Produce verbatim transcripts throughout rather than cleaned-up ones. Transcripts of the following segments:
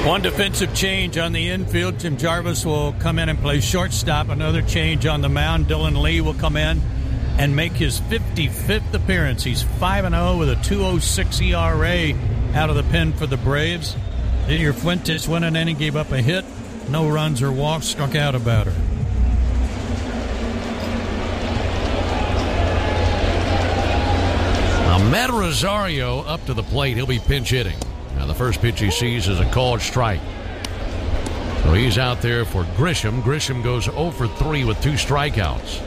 One defensive change on the infield. Jim Jarvis will come in and play shortstop. Another change on the mound. Dylan Lee will come in and make his fifty-fifth appearance. He's five and oh with a two oh six E R A out of the pen for the Braves. Didier Fuentes went in and gave up a hit. No runs or walks, struck out a batter. Ahmed Rosario up to the plate. He'll be pinch hitting. Now the first pitch he sees is a called strike. So he's out there for Grisham. Grisham goes oh for three with two strikeouts.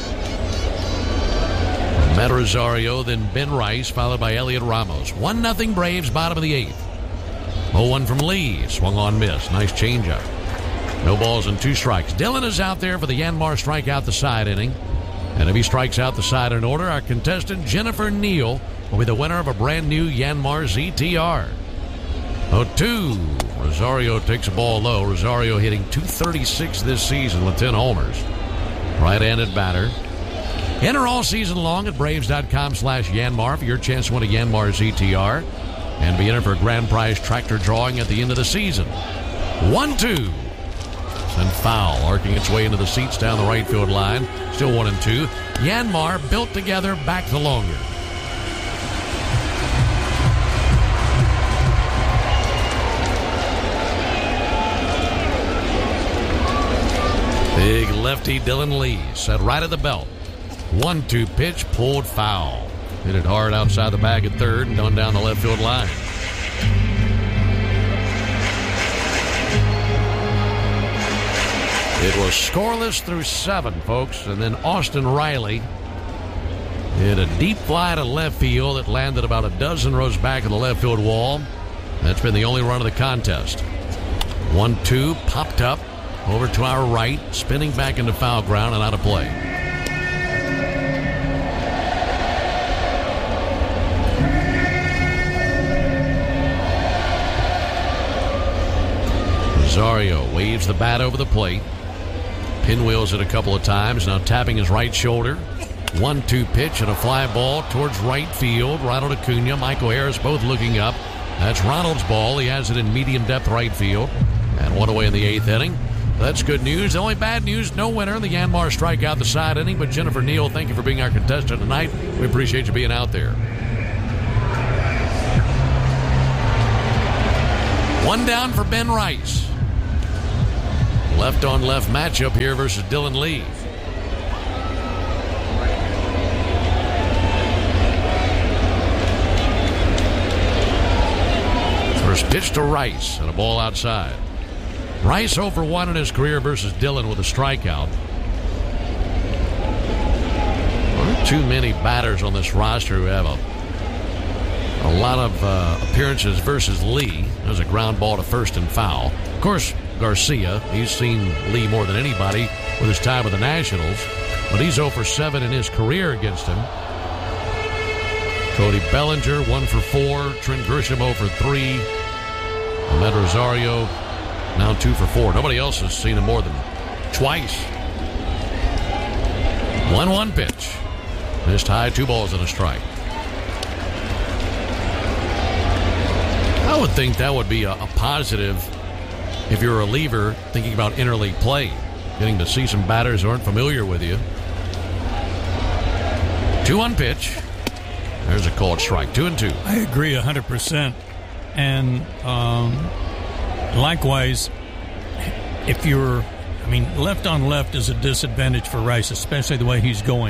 Ahmed Rosario, then Ben Rice, followed by Elliot Ramos. one nothing Braves, bottom of the eighth. oh one from Lee. Swung on, miss. Nice changeup. No balls and two strikes. Dylan is out there for the Yanmar strikeout the side inning. And if he strikes out the side in order, our contestant Jennifer Neal will be the winner of a brand new Yanmar Z T R. oh two. Rosario takes a ball low. Rosario hitting two thirty-six this season with ten homers. Right-handed batter. Enter all season long at Braves.com slash Yanmar for your chance to win a Yanmar Z T R and be entered for a grand prize tractor drawing at the end of the season. one two. And foul, arcing its way into the seats down the right field line. Still one and two. Yanmar built together, back to longer. Big lefty Dylan Lee set right at the belt. one two pitch, pulled foul. Hit it hard outside the bag at third and on down the left field line. It was scoreless through seven, folks, and then Austin Riley hit a deep fly to left field that landed about a dozen rows back of the left field wall. That's been the only run of the contest. one two popped up over to our right, spinning back into foul ground and out of play. Rosario waves the bat over the plate. Pinwheels it a couple of times, now tapping his right shoulder. one two pitch and a fly ball towards right field. Ronald Acuna, Michael Harris both looking up. That's Ronald's ball. He has it in medium depth right field. And one away in the eighth inning. That's good news. The only bad news, no winner. The Yanmar strikeout the side inning. But Jennifer Neal, thank you for being our contestant tonight. We appreciate you being out there. One down for Ben Rice. Left-on-left matchup here versus Dylan Lee. First pitch to Rice and a ball outside. Rice oh for one in his career versus Dylan with a strikeout. There aren't too many batters on this roster who have a, a lot of uh, appearances versus Lee. There's a ground ball to first and foul. Of course, Garcia, he's seen Lee more than anybody with his time with the Nationals, but he's oh for seven in his career against him. Cody Bellinger one for four. Trent Grisham oh for three. Ahmed Rosario now two for four. Nobody else has seen him more than twice. one one pitch. Missed high, two balls and a strike. I would think that would be a, a positive if you're a reliever thinking about interleague play, getting to see some batters who aren't familiar with you. two one pitch. There's a called strike. Two and two. I agree one hundred percent. And um, likewise, if you're, I mean, left on left is a disadvantage for Rice, especially the way he's going.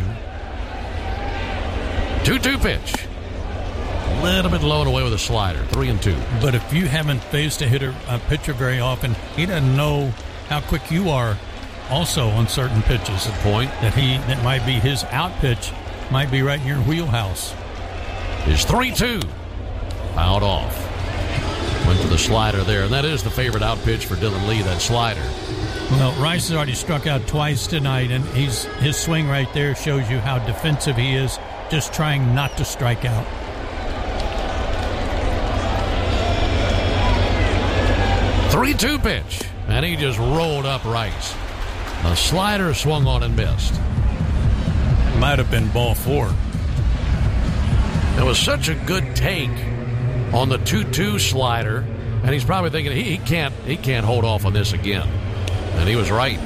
two two pitch. A little bit low and away with a slider. Three and two. But if you haven't faced a hitter, a pitcher very often, he doesn't know how quick you are. Also on certain pitches, Good point. that he that might be his out pitch, might be right in your wheelhouse. Is three two. Fouled off. Went to the slider there, and that is the favorite out pitch for Dylan Lee, that slider. Well, Rice has already struck out twice tonight, and he's his swing right there shows you how defensive he is, just trying not to strike out. three two pitch, and he just rolled up Rice. The slider swung on and missed. Might have been ball four. It was such a good take on the two two slider, And he's probably thinking he, he can't he can't hold off on this again. And he was right.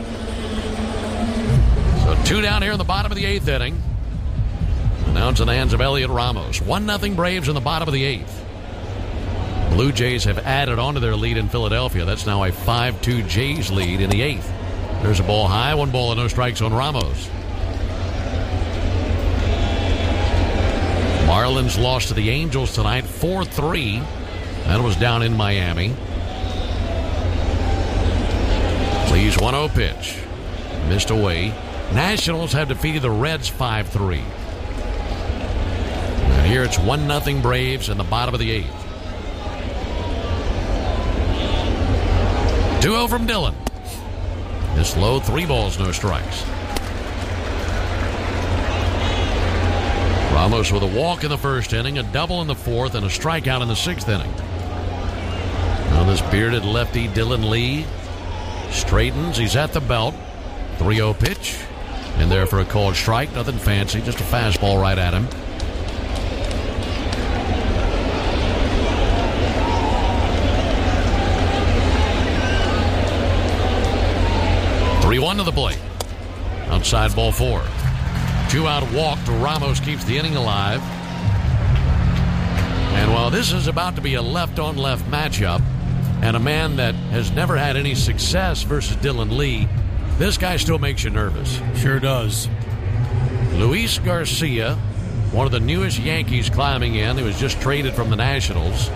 So two down here in the bottom of the eighth inning. Now it's in the hands of Elliot Ramos. one nothing Braves in the bottom of the eighth. Blue Jays have added on to their lead in Philadelphia. That's now a five two Jays lead in the eighth. There's a ball high, one ball and no strikes on Ramos. Marlins lost to the Angels tonight four three. That was down in Miami. Lee's one oh pitch. Missed away. Nationals have defeated the Reds five three. And here it's one nothing Braves in the bottom of the eighth. two oh from Dillon. This low, three balls, no strikes. Ramos with a walk in the first inning, a double in the fourth, and a strikeout in the sixth inning. Now this bearded lefty, Dylan Lee, straightens. He's at the belt. three oh pitch. In there for a called strike. Nothing fancy, just a fastball right at him. three one to the plate. Outside ball four. Two out walk to Ramos keeps the inning alive. And while this is about to be a left-on-left matchup, and a man that has never had any success versus Dylan Lee, this guy still makes you nervous. Sure does. Luis Garcia, one of the newest Yankees climbing in. He was just traded from the Nationals.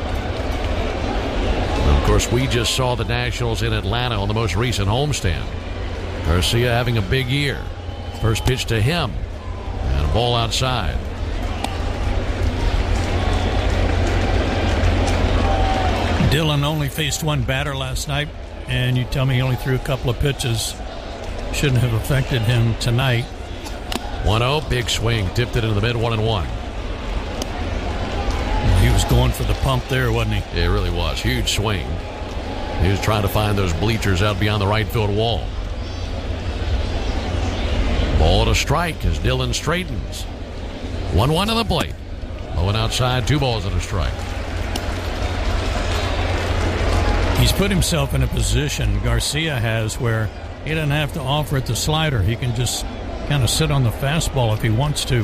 And of course, we just saw the Nationals in Atlanta on the most recent homestand. Garcia having a big year. First pitch to him. And a ball outside. Dillon only faced one batter last night, and you tell me he only threw a couple of pitches. Shouldn't have affected him tonight. one oh, big swing. Tipped it into the mid, one and one. He was going for the pump there, wasn't he? It really was. Huge swing. He was trying to find those bleachers out beyond the right field wall. Ball to strike as Dillon straightens. one one to the plate. Low and outside, two balls and a strike. He's put himself in a position, Garcia has, where he doesn't have to offer it the slider. He can just kind of sit on the fastball if he wants to.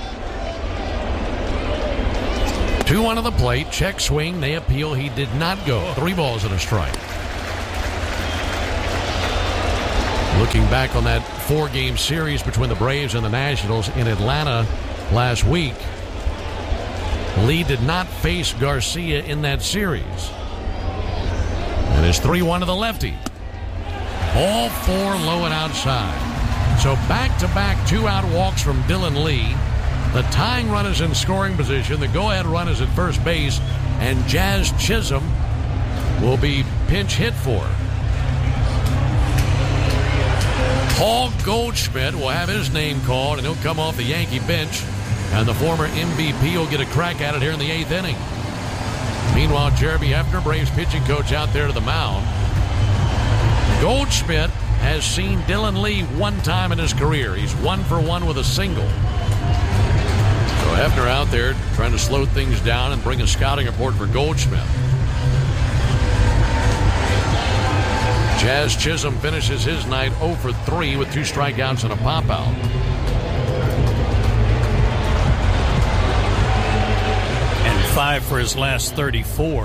two one to the plate. Check swing. They appeal. He did not go. Three balls and a strike. Looking back on that four-game series between the Braves and the Nationals in Atlanta last week, Lee did not face Garcia in that series. And it's three one to the lefty. All four low and outside. So back-to-back two-out walks from Dylan Lee. The tying run is in scoring position. The go-ahead run is at first base. And Jazz Chisholm will be pinch hit for. Paul Goldschmidt will have his name called, and he'll come off the Yankee bench. And the former M V P will get a crack at it here in the eighth inning. Meanwhile, Jeremy Hefner, Braves pitching coach, out there to the mound. Goldschmidt has seen Dylan Lee one time in his career. He's one for one with a single. So Hefner out there trying to slow things down and bring a scouting report for Goldschmidt. Jazz Chisholm finishes his night oh for three with two strikeouts and a pop-out. Five for his last thirty-four.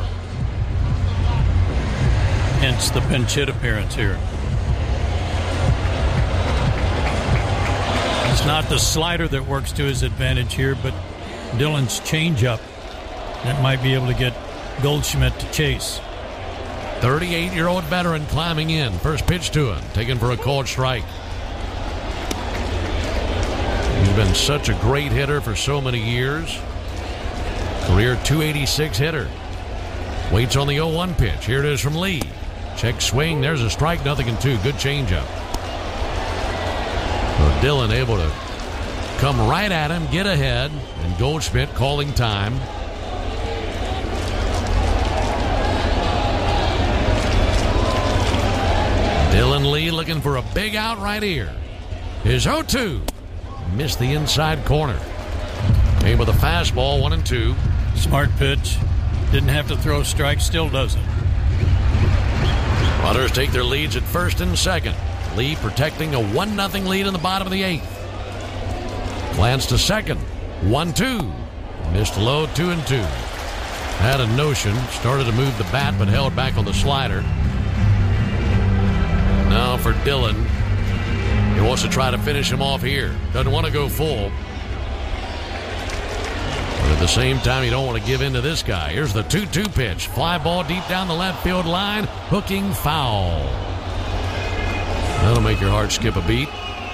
Hence the pinch hit appearance here. It's not the slider that works to his advantage here, but Dillon's changeup that might be able to get Goldschmidt to chase. thirty-eight-year-old veteran climbing in. First pitch to him, taken for a called strike. He's been such a great hitter for so many years. Career two eighty-six hitter. Waits on the oh one pitch. Here it is from Lee. Check swing. There's a strike. Nothing in two. Good changeup. So Dillon able to come right at him, get ahead, and Goldschmidt calling time. Dylan Lee looking for a big out right here. His oh two. Missed the inside corner. Came with a fastball, one and two. Smart pitch. Didn't have to throw strikes, still doesn't. Runners take their leads at first and second. Lee protecting a one nothing lead in the bottom of the eighth. Glance to second. one two. Missed low, two and two. Had a notion. Started to move the bat, but held back on the slider. Now for Dillon. He wants to try to finish him off here. Doesn't want to go full. But at the same time, you don't want to give in to this guy. Here's the two two pitch. Fly ball deep down the left field line. Hooking foul. That'll make your heart skip a beat.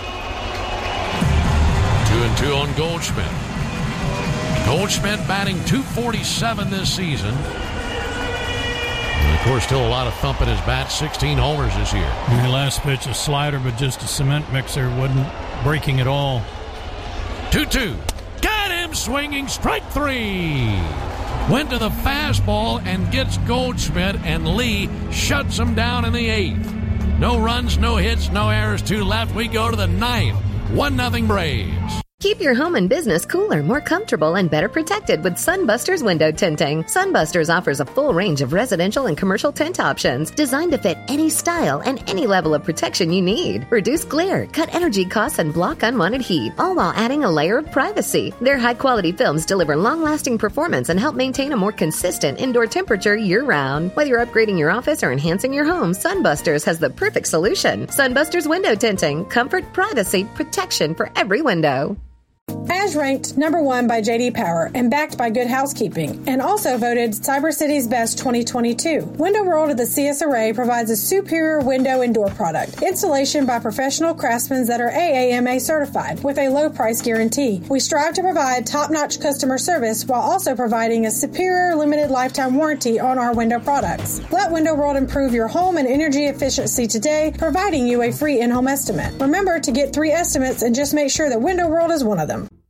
Two and two on Goldschmidt. Goldschmidt batting two forty-seven this season. And of course, still a lot of thump in his bat. sixteen homers this year. And the last pitch, a slider, but just a cement mixer. Wasn't breaking at all. two two. Got him swinging. Strike three. Went to the fastball and gets Goldschmidt, and Lee shuts him down in the eighth. No runs, no hits, no errors, two left. We go to the ninth. one nothing Braves. Keep your home and business cooler, more comfortable, and better protected with Sunbusters window tinting. Sunbusters offers a full range of residential and commercial tint options designed to fit any style and any level of protection you need. Reduce glare, cut energy costs, and block unwanted heat, all while adding a layer of privacy. Their high-quality films deliver long-lasting performance and help maintain a more consistent indoor temperature year-round. Whether you're upgrading your office or enhancing your home, Sunbusters has the perfect solution. Sunbusters window tinting. Comfort, privacy, protection for every window. As ranked number one by J D Power and backed by Good Housekeeping, and also voted Cyber City's Best twenty twenty-two. Window World of the C S Array provides a superior window and door product. Installation by professional craftsmen that are A A M A certified with a low price guarantee. We strive to provide top-notch customer service while also providing a superior limited lifetime warranty on our window products. Let Window World improve your home and energy efficiency today, providing you a free in-home estimate. Remember to get three estimates and just make sure that Window World is one of them.